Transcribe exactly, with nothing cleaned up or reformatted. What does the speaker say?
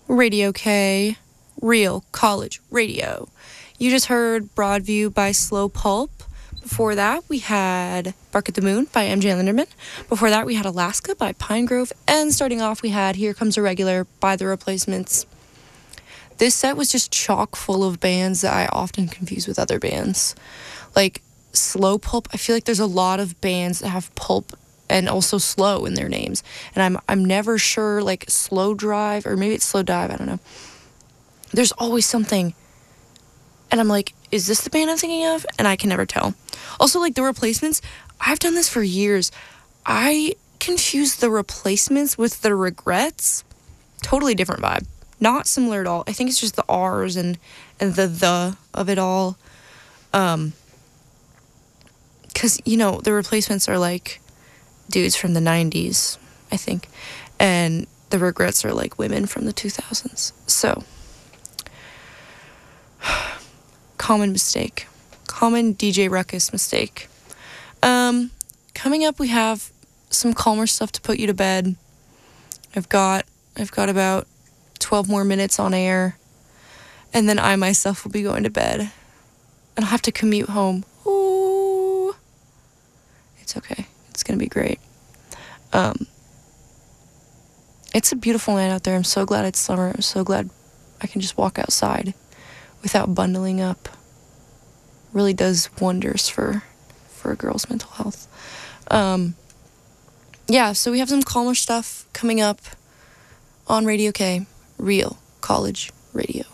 Radio K, Real College Radio. You just heard Broadview by Slow Pulp. Before that, we had Bark at the Moon by M J Linderman. Before that, we had Alaska by Pine Grove. And starting off, we had Here Comes a Regular by The Replacements. This set was just chock full of bands that I often confuse with other bands. Like Slow Pulp, I feel like there's a lot of bands that have pulp and also slow in their names. And I'm I'm never sure, like Slow Drive, or maybe it's Slow Dive, I don't know. There's always something. And I'm like, is this the band I'm thinking of? And I can never tell. Also, like The Replacements, I've done this for years. I confuse The Replacements with The Regrets. Totally different vibe. Not similar at all. I think it's just the R's and, and the the of it all. Um, because, you know, The Replacements are like dudes from the nineties, I think. And The Regrets are like women from the two thousands. So, common mistake. Common D J Ruckus mistake. Um, coming up, we have some calmer stuff to put you to bed. I've got, I've got about twelve more minutes on air. And then I myself will be going to bed. And I'll have to commute home. Ooh. It's okay. It's going to be great. Um, it's a beautiful night out there. I'm so glad it's summer. I'm so glad I can just walk outside without bundling up. Really does wonders for for a girl's mental health. Um, yeah, so we have some calmer stuff coming up on Radio K, Real College Radio.